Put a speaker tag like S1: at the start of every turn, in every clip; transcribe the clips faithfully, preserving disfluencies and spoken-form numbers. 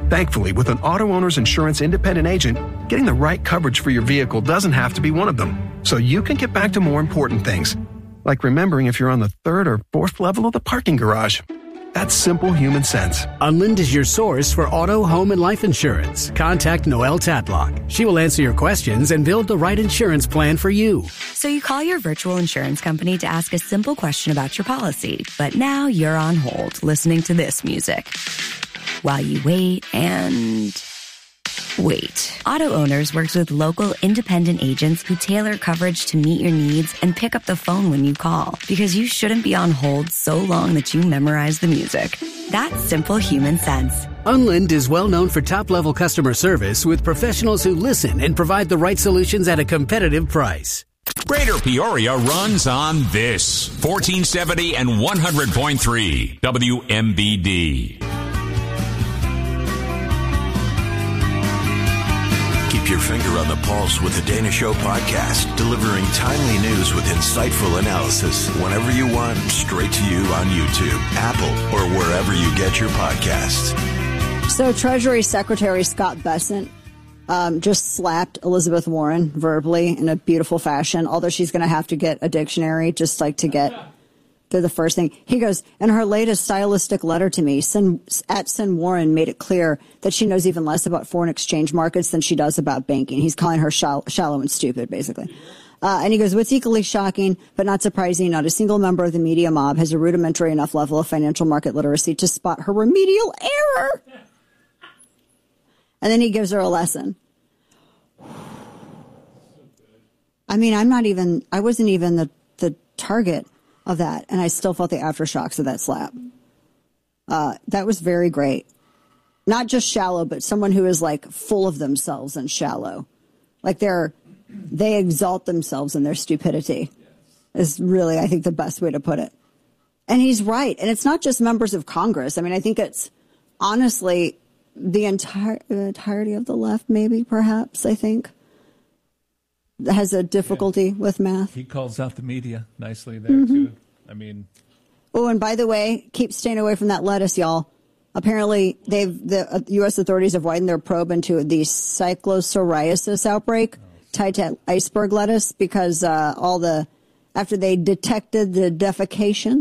S1: Thankfully, with an Auto Owners Insurance independent agent, getting the right coverage for your vehicle doesn't have to be one of them. So you can get back to more important things, like remembering if you're on the third or fourth level of the parking garage. That's simple human sense.
S2: Unlind is your source for auto, home, and life insurance. Contact Noelle Tatlock. She will answer your questions and build the right insurance plan for you.
S3: So you call your virtual insurance company to ask a simple question about your policy, but now you're on hold listening to this music while you wait and wait. Auto Owners works with local independent agents who tailor coverage to meet your needs and pick up the phone when you call, because you shouldn't be on hold so long that you memorize the music. That's simple human sense.
S2: Unlind is well known for top-level customer service with professionals who listen and provide the right solutions at a competitive price.
S4: Greater Peoria runs on this. fourteen seventy and one hundred point three W M B D.
S5: Keep your finger on the pulse with the Dana Show podcast, delivering timely news with insightful analysis whenever you want, straight to you on YouTube, Apple, or wherever you get your podcasts.
S6: So Treasury Secretary Scott Bessent um, just slapped Elizabeth Warren verbally in a beautiful fashion, although she's going to have to get a dictionary just like to get through the first thing. He goes, in her latest stylistic letter to me, Sin, at Sin Warren made it clear that she knows even less about foreign exchange markets than she does about banking. He's calling her shallow, shallow and stupid, basically. Uh, and he goes, what's equally shocking, but not surprising, not a single member of the media mob has a rudimentary enough level of financial market literacy to spot her remedial error. And then he gives her a lesson. I mean, I'm not even, I wasn't even the, the target of that, and I still felt the aftershocks of that slap. Uh, that was very great. Not just shallow, but someone who is like full of themselves and shallow. Like they're, they exalt themselves in their stupidity is really, I think, the best way to put it. And he's right. And it's not just members of Congress. I mean, I think it's honestly the entire the entirety of the left, maybe, perhaps, I think, has a difficulty yeah. with math.
S7: He calls out the media nicely there,
S6: mm-hmm.
S7: too. I mean.
S6: Oh, and by the way, keep staying away from that lettuce, y'all. Apparently, they've the uh, U S authorities have widened their probe into the cyclopsoriasis outbreak oh, tied to iceberg lettuce because uh, all the, after they detected the defecation,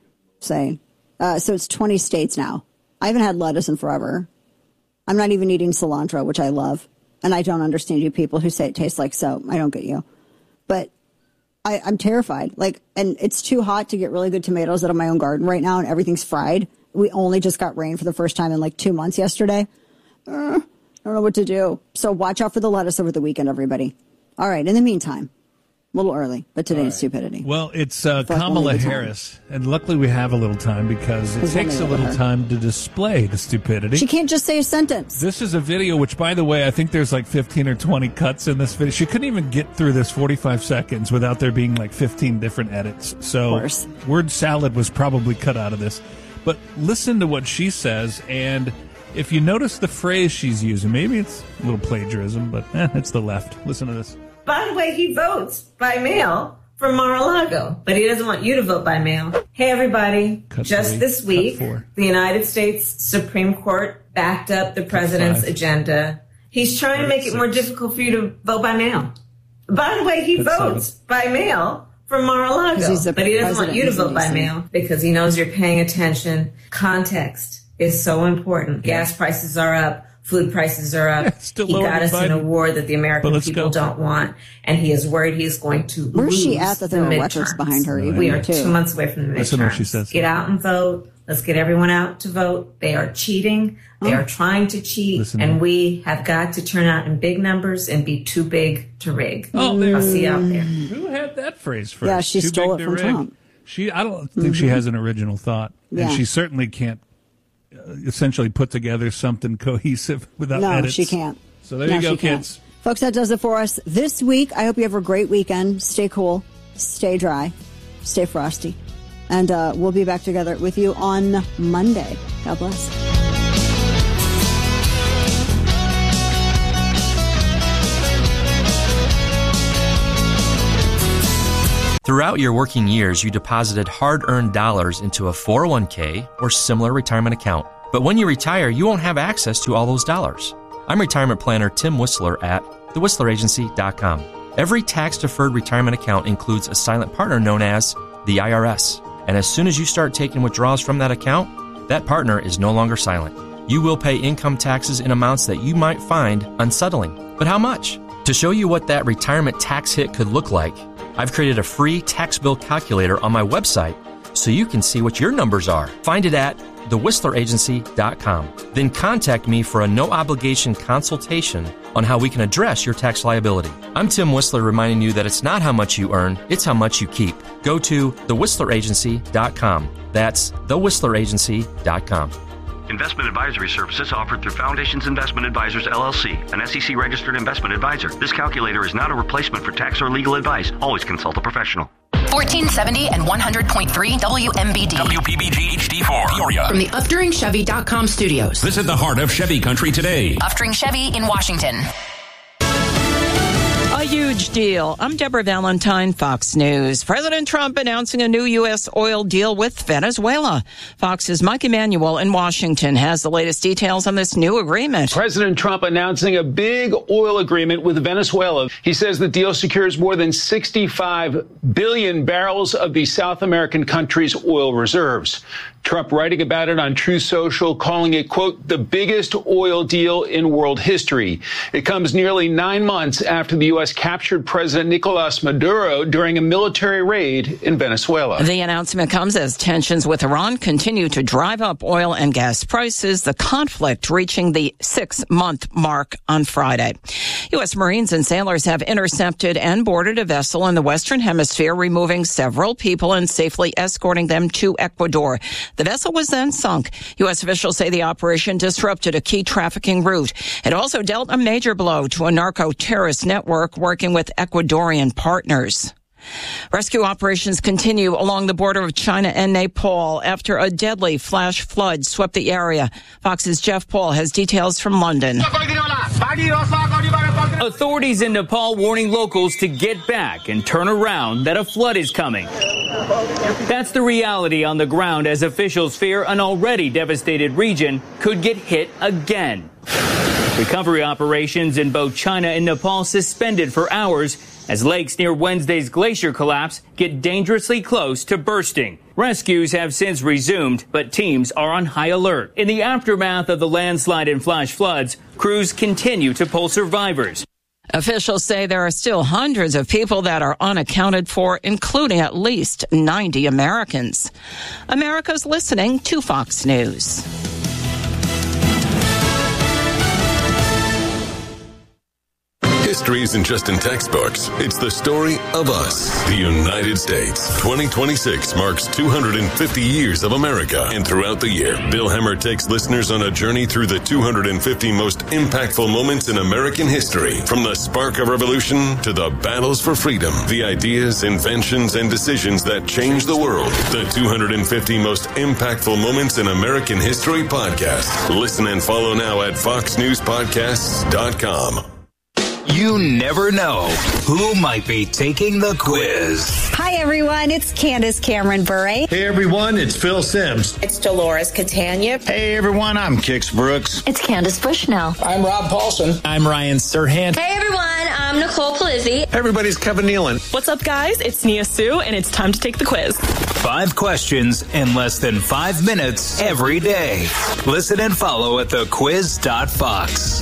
S6: say, uh, so it's twenty states now. I haven't had lettuce in forever. I'm not even eating cilantro, which I love. And I don't understand you people who say it tastes like soap. I don't get you. But I, I'm terrified. Like, and it's too hot to get really good tomatoes out of my own garden right now, and everything's fried. We only just got rain for the first time in like two months yesterday. Uh, I don't know what to do. So watch out for the lettuce over the weekend, everybody. All right. In the meantime, a little early, but today's right. Stupidity.
S7: Well, it's uh, Kamala like Harris, and luckily we have a little time because it takes a little time to display the stupidity.
S6: She can't just say a sentence.
S7: This is a video, which, by the way, I think there's like fifteen or twenty cuts in this video. She couldn't even get through this forty-five seconds without there being like fifteen different edits. So word salad was probably cut out of this. But listen to what she says, and if you notice the phrase she's using, maybe it's a little plagiarism, but eh, it's the left. Listen to this.
S8: By the way, he votes by mail for Mar-a-Lago, but he doesn't want you to vote by mail. Hey, everybody. Cut Just three, this week, the United States Supreme Court backed up the president's agenda. He's trying to make it more difficult for you to vote by mail. By the way, he cut votes seven. by mail for Mar-a-Lago, but he doesn't want you to vote by mail because he knows you're paying attention. Context is so important. Gas prices are up. Food prices are up. Yeah, he got us in a war that the American people go. don't want, and he is worried he's going to
S6: Where's
S8: lose
S6: she at that there
S8: the
S6: are records behind her?
S8: Even we are too. two months away from the midterms.
S7: Listen to what she says.
S8: Get out and vote. Let's get everyone out to vote. They are cheating. They oh. are trying to cheat, Listen and we have got to turn out in big numbers and be too big to rig.
S7: Oh, there.
S8: I'll see you out there.
S7: Who had that phrase first?
S6: Yeah, she
S7: too
S6: stole
S7: big
S6: it from
S7: to rig?
S6: Trump.
S7: She, I don't think mm-hmm. she has an original thought,
S6: yeah.
S7: and she certainly can't essentially put together something cohesive without
S6: no,
S7: edits.
S6: she can't.
S7: So there
S6: no,
S7: you go,
S6: kids.
S7: Can't.
S6: Folks, that does it for us this week. I hope you have a great weekend. Stay cool, stay dry, stay frosty. And uh, we'll be back together with you on Monday. God bless.
S9: Throughout your working years, you deposited hard-earned dollars into a four oh one k or similar retirement account. But when you retire, you won't have access to all those dollars. I'm retirement planner Tim Whistler at the whistler agency dot com. Every tax-deferred retirement account includes a silent partner known as the I R S. And as soon as you start taking withdrawals from that account, that partner is no longer silent. You will pay income taxes in amounts that you might find unsettling. But how much? To show you what that retirement tax hit could look like, I've created a free tax bill calculator on my website so you can see what your numbers are. Find it at the whistler agency dot com. Then contact me for a no-obligation consultation on how we can address your tax liability. I'm Tim Whistler reminding you that it's not how much you earn, it's how much you keep. Go to the whistler agency dot com. That's the whistler agency dot com.
S10: Investment advisory services offered through Foundations Investment Advisors, L L C, an S E C-registered investment advisor. This calculator is not a replacement for tax or legal advice. Always consult a professional.
S11: fourteen seventy and one hundred point three W M B D.
S4: W P B G H D four, Peoria.
S11: From the Upduring Chevy dot com studios.
S4: Visit the heart of Chevy country today.
S11: Upduring Chevy in Washington.
S12: A huge deal. I'm Deborah Valentine, Fox News. President Trump announcing a new U S oil deal with Venezuela. Fox's Mike Emanuel in Washington has the latest details on this new agreement.
S13: President Trump announcing a big oil agreement with Venezuela. He says the deal secures more than sixty-five billion barrels of the South American country's oil reserves. Trump writing about it on Truth Social, calling it, quote, the biggest oil deal in world history. It comes nearly nine months after the U S captured President Nicolas Maduro during a military raid in Venezuela.
S12: The announcement comes as tensions with Iran continue to drive up oil and gas prices, the conflict reaching the six-month mark on Friday. U S Marines and sailors have intercepted and boarded a vessel in the Western Hemisphere, removing several people and safely escorting them to Ecuador. The vessel was then sunk. U S officials say the operation disrupted a key trafficking route. It also dealt a major blow to a narco-terrorist network working with Ecuadorian partners. Rescue operations continue along the border of China and Nepal after a deadly flash flood swept the area. Fox's Jeff Paul has details from London.
S14: Authorities in Nepal warning locals to get back and turn around, that a flood is coming. That's the reality on the ground as officials fear an already devastated region could get hit again. Recovery operations in both China and Nepal suspended for hours as lakes near Wednesday's glacier collapse get dangerously close to bursting. Rescues have since resumed, but teams are on high alert. In the aftermath of the landslide and flash floods, crews continue to pull survivors.
S12: Officials say there are still hundreds of people that are unaccounted for, including at least ninety Americans. America's listening to Fox News.
S15: History isn't just in textbooks. It's the story of us, the United States. twenty twenty-six marks two hundred fifty years of America. And throughout the year, Bill Hemmer takes listeners on a journey through the two hundred fifty most impactful moments in American history. From the spark of revolution to the battles for freedom, the ideas, inventions, and decisions that changed the world. The two hundred fifty most impactful moments in American history podcast. Listen and follow now at fox news podcasts dot com.
S16: You never know who might be taking the quiz.
S17: Hi, everyone. It's Candace Cameron Bure.
S18: Hey, everyone. It's Phil Sims.
S19: It's Dolores Catania.
S20: Hey, everyone. I'm Kix Brooks.
S21: It's Candace Bushnell.
S22: I'm Rob Paulson.
S23: I'm Ryan Serhant.
S24: Hey, everyone. I'm Nicole Palizzi.
S25: Everybody's Kevin Nealon.
S26: What's up, guys? It's Nia Sue, and it's time to take the quiz.
S16: Five questions in less than five minutes every day. Listen and follow at the quiz dot fox.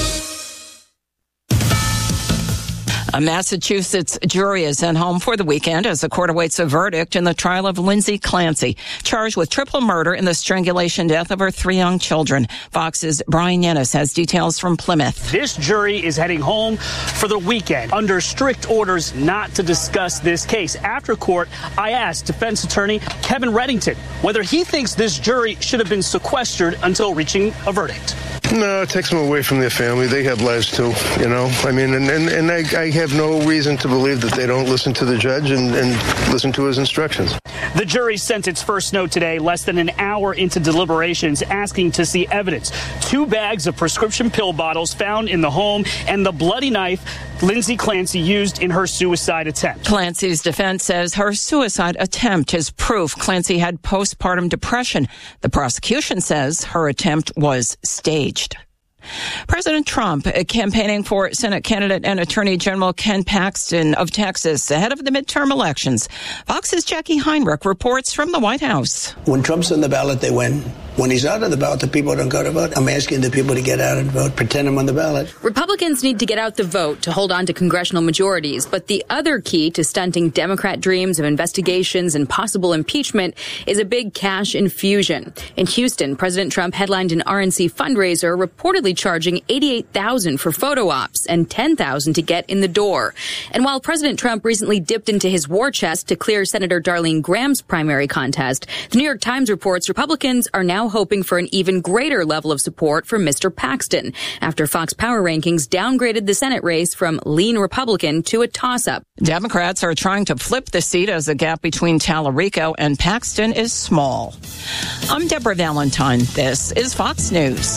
S12: A Massachusetts jury is sent home for the weekend as the court awaits a verdict in the trial of Lindsay Clancy, charged with triple murder in the strangulation death of her three young children. Fox's Brian Yennis has details from Plymouth.
S27: This jury is heading home for the weekend under strict orders not to discuss this case. After court, I asked defense attorney Kevin Reddington whether he thinks this jury should have been sequestered until reaching a verdict.
S28: No, it takes them away from their family. They have lives too, you know. I mean, and, and, and I, I have no reason to believe that they don't listen to the judge and, and listen to his instructions.
S27: The jury sent its first note today, less than an hour into deliberations, asking to see evidence. Two bags of prescription pill bottles found in the home and the bloody knife Lindsay Clancy used in her suicide attempt.
S12: Clancy's defense says her suicide attempt is proof Clancy had postpartum depression. The prosecution says her attempt was staged. President Trump campaigning for Senate candidate and Attorney General Ken Paxton of Texas ahead of the midterm elections. Fox's Jackie Heinrich reports from the White House.
S1: When Trump's on the ballot, they win. When he's out of the ballot, the people don't go to vote. I'm asking the people to get out and vote, pretend I'm on the ballot.
S2: Republicans need to get out the vote to hold on to congressional majorities. But the other key to stunting Democrat dreams of investigations and possible impeachment is a big cash infusion. In Houston, President Trump headlined an R N C fundraiser reportedly charging eighty-eight thousand dollars for photo ops and ten thousand dollars to get in the door. And while President Trump recently dipped into his war chest to clear Senator Darlene Graham's primary contest, the New York Times reports Republicans are now hoping for an even greater level of support for Mister Paxton after Fox Power Rankings downgraded the Senate race from lean Republican to a toss-up.
S12: Democrats are trying to flip the seat as the gap between Tallarico and Paxton is small. I'm Deborah Valentine. This is Fox News.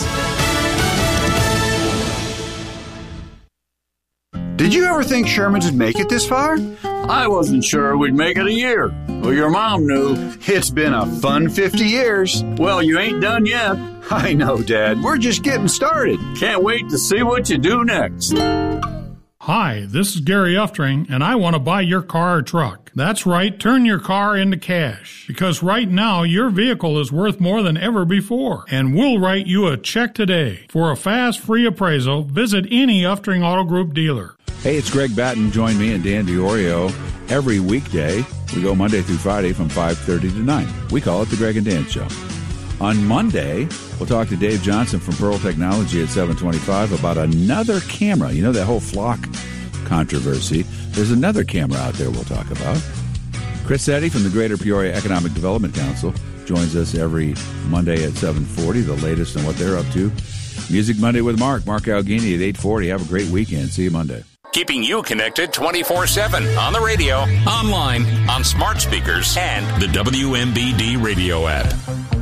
S3: Did you ever think Sherman's would make it this far?
S19: I wasn't sure we'd make it a year. Well, your mom knew.
S3: It's been a fun fifty years.
S19: Well, you ain't done yet.
S3: I know, Dad. We're just getting started.
S19: Can't wait to see what you do next.
S21: Hi, this is Gary Uftring, and I want to buy your car or truck. That's right, turn your car into cash. Because right now, your vehicle is worth more than ever before. And we'll write you a check today. For a fast, free appraisal, visit any Uftring Auto Group dealer.
S22: Hey, it's Greg Batten. Join me and Dan DiOrio every weekday. We go Monday through Friday from five thirty to nine. We call it the Greg and Dan Show. On Monday, we'll talk to Dave Johnson from Pearl Technology at seven twenty-five about another camera. You know that whole flock controversy? There's another camera out there we'll talk about. Chris Eddy from the Greater Peoria Economic Development Council joins us every Monday at seven forty, the latest on what they're up to. Music Monday with Mark. Mark Alghini at eight forty. Have a great weekend. See you Monday.
S4: Keeping you connected twenty-four seven on the radio, online, on smart speakers, and the W M B D radio app.